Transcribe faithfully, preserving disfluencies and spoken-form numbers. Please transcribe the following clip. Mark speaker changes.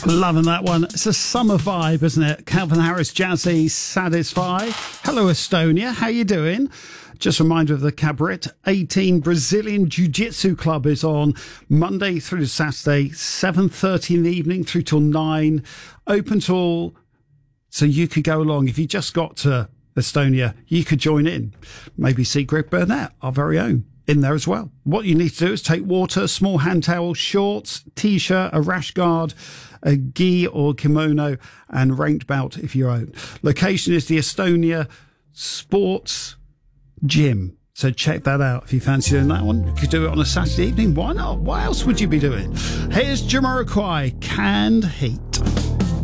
Speaker 1: Loving that one. It's a summer vibe, isn't it? Calvin Harris, Jazzy, Satisfy. Hello, Estonia. How you doing? Just a reminder of the Cabaret eighteen Brazilian Jiu-Jitsu Club is on Monday through to Saturday, seven thirty in the evening through till nine. Open to all, so you could go along. If you just got to Estonia, you could join in. Maybe see Greg Burnett, our very own, in there as well. What you need to do is take water, small hand towel, shorts, t-shirt, a rash guard, a gi or kimono, and ranked belt if you own. Location is the Estonia Sports Gym. So check that out if you fancy doing that one. You could do it on a Saturday evening. Why not? What else would you be doing? Here's Jamiroquai, Canned Heat.